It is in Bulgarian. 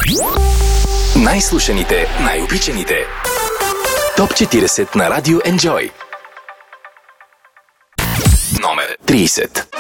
Най-слушаните, най-обичаните. Топ 40 на Радио Enjoy. Номер 30.